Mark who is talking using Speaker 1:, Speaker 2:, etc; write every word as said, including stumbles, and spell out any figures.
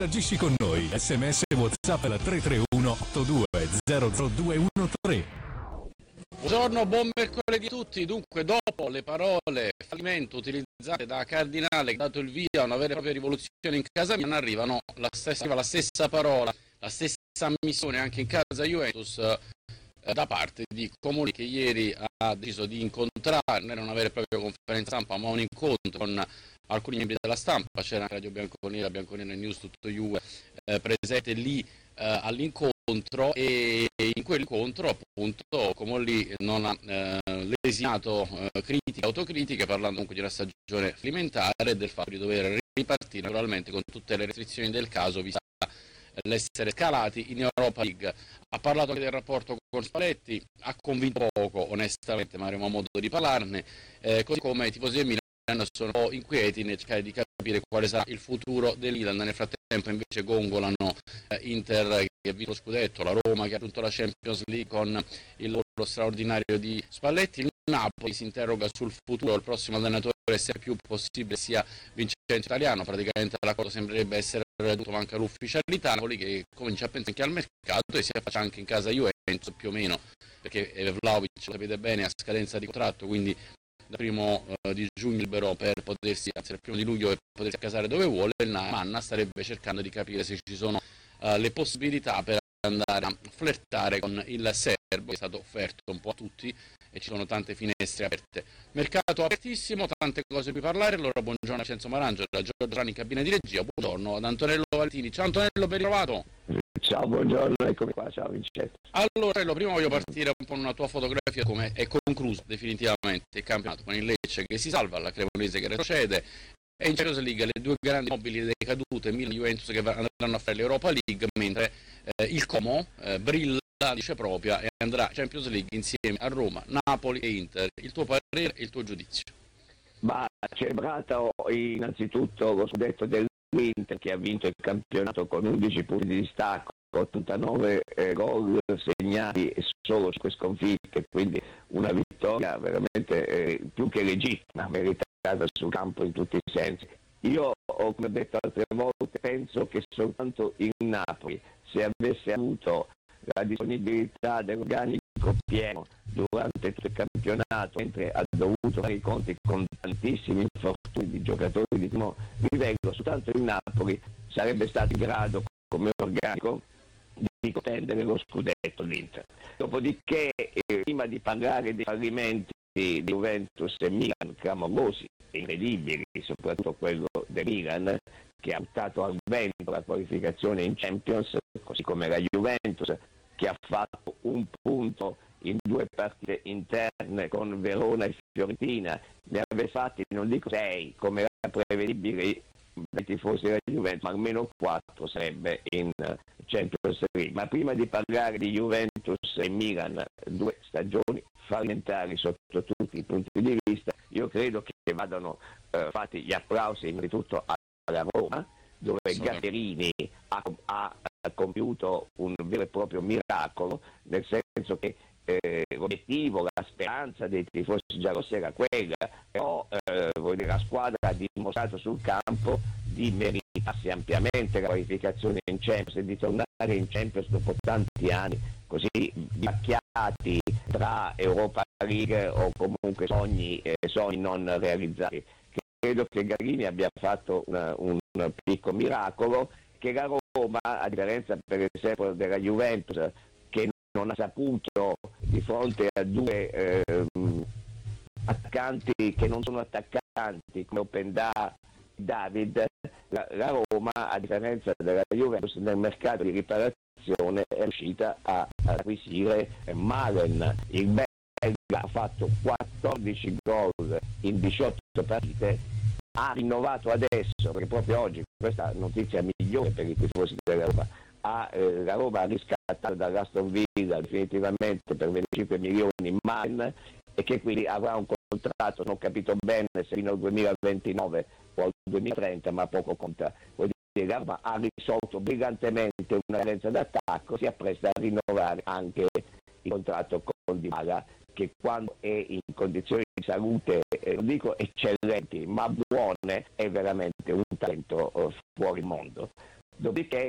Speaker 1: Interagisci con noi, sms e WhatsApp al tre tre uno otto due zero zero due uno tre.
Speaker 2: Buongiorno, buon mercoledì a tutti. Dunque, dopo le parole fallimento utilizzate da Cardinale, che ha dato il via a una vera e propria rivoluzione in casa Milan, arrivano la stessa, arriva la stessa parola, la stessa ammissione anche in casa Juventus eh, da parte di Comunic, che ieri ha deciso di incontrare, non era una vera e propria conferenza stampa, ma un incontro con alcuni membri della stampa. C'era anche Radio Bianconera, Bianconera News, tutto Juve eh, presente lì eh, all'incontro, e in quell'incontro appunto Comolli non ha eh, lesinato eh, critiche, autocritiche, parlando comunque di una stagione fallimentare e del fatto di dover ripartire naturalmente con tutte le restrizioni del caso, vista l'essere scalati in Europa League. Ha parlato anche del rapporto con Spalletti, ha convinto poco onestamente, ma avremo modo di parlarne, eh, così come i tifosi del Milan sono un po' inquieti nel cercare di capire quale sarà il futuro del Milan. Nel frattempo invece gongolano eh, Inter che ha vinto lo scudetto, la Roma che ha vinto la Champions League con il lavoro straordinario di Spalletti, il Napoli si interroga sul futuro, il prossimo allenatore se più possibile sia Vincenzo Italiano, praticamente l'accordo sembrerebbe essere raggiunto, manca l'ufficialità. Napoli che comincia a pensare anche al mercato e si affaccia anche in casa Juventus più o meno, perché Vlahovic, lo sapete bene, ha scadenza di contratto, quindi dal primo eh, di giugno libero per potersi, anzi dal primo di luglio per potersi accasare dove vuole. Il Manna starebbe cercando di capire se ci sono uh, le possibilità per andare a flirtare con il serbo, che è stato offerto un po' a tutti e ci sono tante finestre aperte. Mercato apertissimo, tante cose di cui parlare. Allora buongiorno a Vincenzo Marangelo, da Giorgio Rani in cabina di regia, buongiorno ad Antonello Valentini. Ciao Antonello, ben ritrovato.
Speaker 3: Ciao, buongiorno, eccomi qua, ciao Vincenzo.
Speaker 2: Allora, Antonello, prima voglio partire un po' con una tua fotografia, come è concluso definitivamente il campionato, con il Lecce che si salva, la Cremonese che retrocede, e in Champions League le due grandi mobili decadute, Milan e Juventus, che andranno a fare l'Europa League, mentre eh, il Como eh, brilla, dice propria, e andrà a Champions League insieme a Roma, Napoli e Inter. Il tuo parere e il tuo giudizio?
Speaker 3: Ma celebrato innanzitutto lo scudetto dell'Inter, che ha vinto il campionato con undici punti di distacco, ottantanove eh, gol segnati e solo cinque sconfitte, quindi una vittoria veramente eh, più che legittima, meritata sul campo in tutti i sensi. Io, come ho detto altre volte, penso che soltanto il Napoli, se avesse avuto la disponibilità dell'organico pieno durante tutto il campionato, mentre ha dovuto fare i conti con tantissimi infortuni di giocatori di primo livello, soltanto il Napoli sarebbe stato in grado, come organico, di contendere lo scudetto l'Inter. Dopodiché, eh, prima di parlare dei fallimenti di Juventus e Milan, clamorosi e incredibili, soprattutto quello del Milan, che ha buttato al vento la qualificazione in Champions, così come la Juventus, che ha fatto un punto in due partite interne con Verona e Fiorentina, ne aveva fatti, non dico sei, come era prevedibile dai tifosi della Juventus, ma almeno quattro sarebbe in Champions League. Ma prima di parlare di Juventus e Milan, due stagioni fallimentari sotto tutti i punti di vista, io credo che vadano eh, fatti gli applausi innanzitutto alla Roma, dove Gasperini ha, ha, ha compiuto un vero e proprio miracolo, nel senso che eh, l'obiettivo, la speranza dei tifosi giallorossi era quella, però eh, vuol dire, la squadra ha dimostrato sul campo di meritarsi ampiamente la qualificazione in Champions e di tornare in Champions dopo tanti anni così macchiati tra Europa League o comunque sogni, eh, sogni non realizzati. Credo che Garini abbia fatto una, un piccolo miracolo, che la Roma, a differenza per esempio della Juventus, che non ha saputo di fronte a due eh, attaccanti che non sono attaccanti come Openda e David, la, la Roma, a differenza della Juventus, nel mercato di riparazione è riuscita a, a acquisire Malen, il belga. Ha fatto quattordici gol in diciotto partite, ha rinnovato adesso, perché proprio oggi questa notizia migliore per i tifosi della Roma, ha, eh, la Roma ha riscattato dall'Aston Villa definitivamente per venticinque milioni Malen, e che quindi avrà un contratto, non ho capito bene se fino al duemilaventinove o al duemilatrenta, ma poco conta. Vuol dire che la Roma ha risolto brillantemente una carenza d'attacco, si appresta a rinnovare anche il contratto con Dybala, che quando è in condizioni di salute, eh, non dico eccellenti, ma buone, è veramente un talento eh, fuori mondo. Dopodiché